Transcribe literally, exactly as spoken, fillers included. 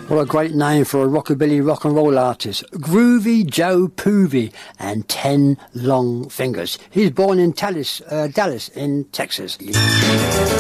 What a great name for a rockabilly rock and roll artist. Groovy Joe Poovey and Ten Long Fingers. He's born in Dallas, uh, Dallas in Texas.